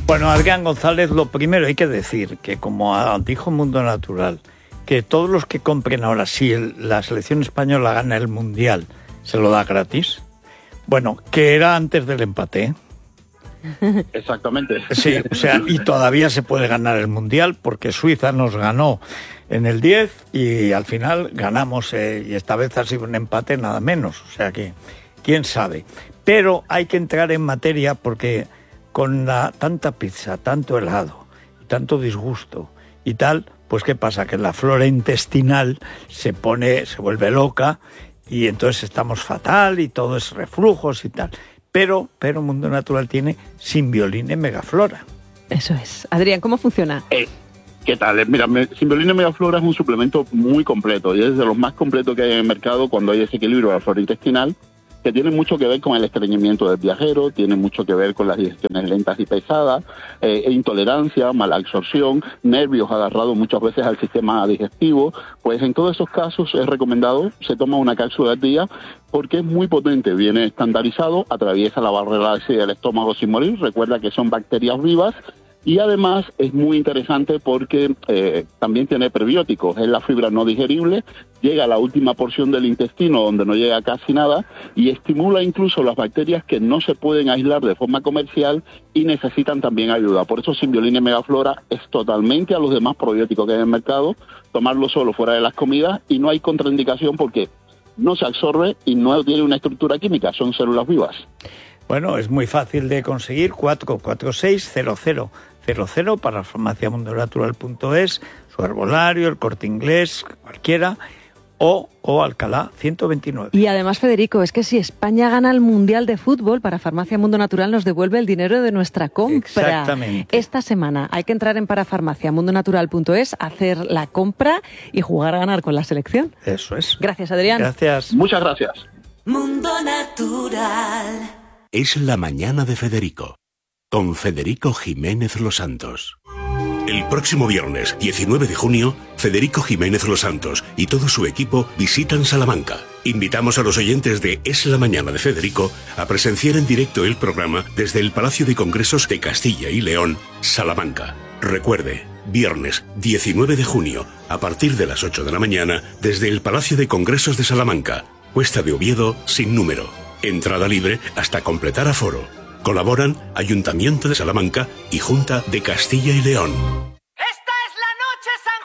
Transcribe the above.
Bueno, Adrián González, lo primero hay que decir que, como dijo Mundo Natural, que todos los que compren ahora, si la selección española gana el Mundial, se lo da gratis. Bueno, que era antes del empate, ¿eh? Exactamente. Sí, o sea, y todavía se puede ganar el Mundial porque Suiza nos ganó en el 10 y al final ganamos, y esta vez ha sido un empate nada menos, o sea que quién sabe. Pero hay que entrar en materia porque con tanta pizza, tanto helado y tanto disgusto y tal, pues ¿qué pasa? Que la flora intestinal se vuelve loca y entonces estamos fatal y todo es reflujos y tal. Pero Mundo Natural tiene Simbioline Megaflora. Eso es. Adrián, ¿cómo funciona? ¿Qué tal? Mira, Simbioline Megaflora es un suplemento muy completo y es de los más completos que hay en el mercado cuando hay desequilibrio de la flora intestinal, que tiene mucho que ver con el estreñimiento del viajero, tiene mucho que ver con las digestiones lentas y pesadas, intolerancia, mala absorción, nervios agarrados muchas veces al sistema digestivo. Pues en todos esos casos es recomendado, se toma una cápsula al día porque es muy potente, viene estandarizado, atraviesa la barrera del estómago sin morir, recuerda que son bacterias vivas. Y además es muy interesante porque también tiene prebióticos, es la fibra no digerible, llega a la última porción del intestino donde no llega casi nada y estimula incluso las bacterias que no se pueden aislar de forma comercial y necesitan también ayuda. Por eso Simbioline Megaflora es totalmente a los demás probióticos que hay en el mercado, tomarlo solo fuera de las comidas y no hay contraindicación porque no se absorbe y no tiene una estructura química, son células vivas. Bueno, es muy fácil de conseguir, 446-0000 para farmaciamundonatural.es, su Herbolario, el Corte Inglés, cualquiera, o Alcalá 129. Y además, Federico, es que si España gana el Mundial de Fútbol, para Farmacia Mundo Natural nos devuelve el dinero de nuestra compra. Exactamente. Esta semana hay que entrar en parafarmaciamundonatural.es, hacer la compra y jugar a ganar con la selección. Eso es. Gracias, Adrián. Gracias. Muchas gracias. Mundo Natural. Es la mañana de Federico, con Federico Jiménez Los Santos. El próximo viernes, 19 de junio, Federico Jiménez Los Santos y todo su equipo visitan Salamanca. Invitamos a los oyentes de Es la mañana de Federico a presenciar en directo el programa desde el Palacio de Congresos de Castilla y León, Salamanca. Recuerde, viernes 19 de junio, a partir de las 8 de la mañana, desde el Palacio de Congresos de Salamanca, Cuesta de Oviedo, sin número. Entrada libre hasta completar aforo. Colaboran Ayuntamiento de Salamanca y Junta de Castilla y León.